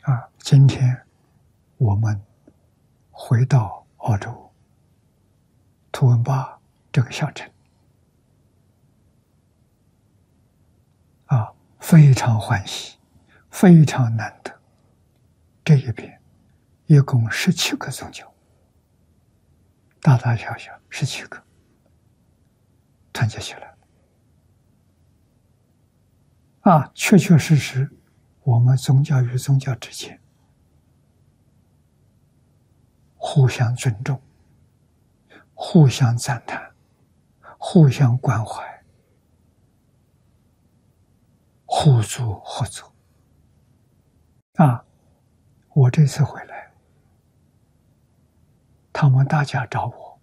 今天我们回到澳洲图文巴这个小镇，非常欢喜，非常难得。这一边一共17个宗教，大大小小17个，团结起来。确确实实，我们宗教与宗教之间互相尊重，互相赞叹，互相关怀，互助合作。我这次回来，他们大家找我，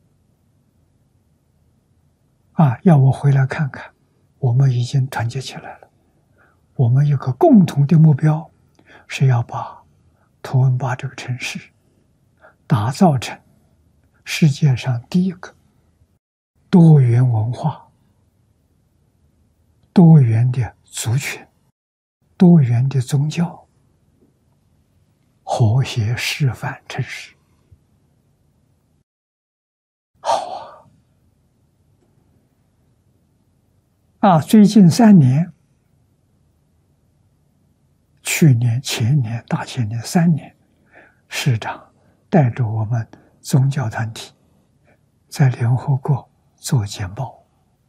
要我回来看看，我们已经团结起来了。我们有个共同的目标，是要把图文巴这个城市打造成世界上第一个多元文化、多元的族群、多元的宗教和谐示范城市。好最近3年，去年、前年、大前年3年，市长带着我们宗教团体在联合国做简报。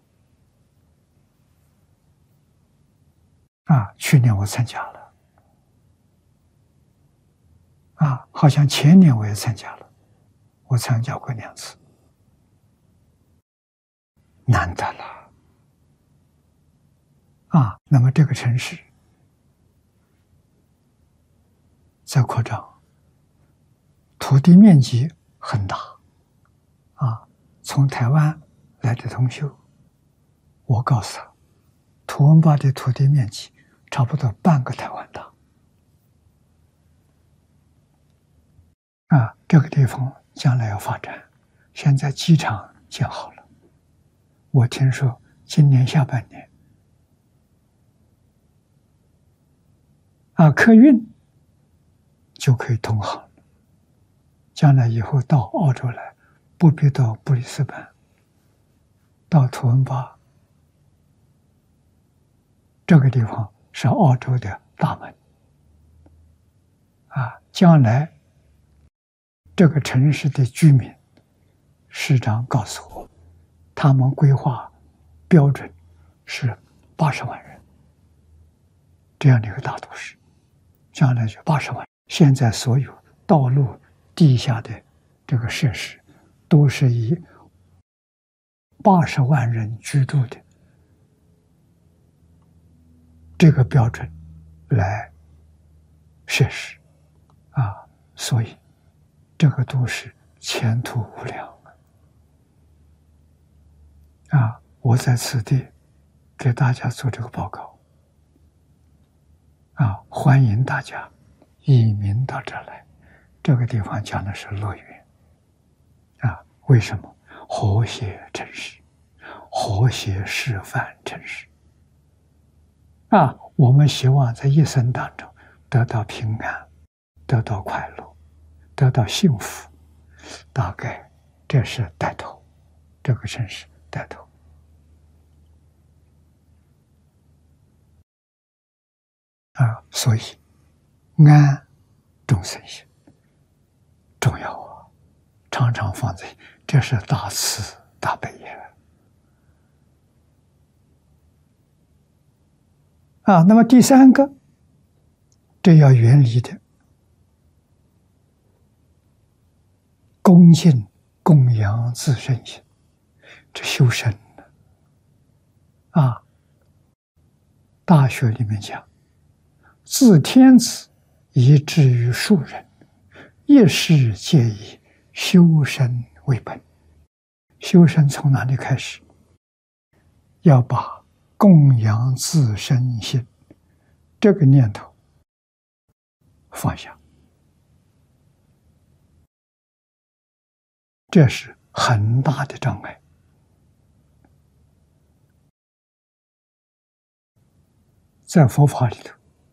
去年我参加了，好像前年我也参加了，我参加过2次，难得了。那么这个城市在扩张，土地面积很大。从台湾来的同修，我告诉他，图文巴的土地面积差不多半个台湾大。这个地方将来要发展，现在机场建好了，我听说今年下半年客运就可以通航了。将来以后到澳洲来，不必到布里斯班，到图文巴这个地方是澳洲的大门。将来这个城市的居民，市长告诉我，他们规划标准是80万人，这样的一个大都市，将来就80万。现在所有道路地下的这个设施，都是以80万人居住的这个标准来设施，所以这个都市前途无量。我在此地给大家做这个报告，欢迎大家移民到这来。这个地方讲的是乐园，为什么？和谐城市，和谐示范城市。我们希望在一生当中得到平安，得到快乐，得到幸福，大概这是带头，这个城市带头。所以安众生心重要常常放在，这是大慈大悲也。那么第3个，这要远离的恭敬供养自身心，这修身大学里面讲，自天子以至于庶人，一世皆以修身为本。修身从哪里开始？要把供养自身心这个念头放下，这是很大的障碍。在佛法里头，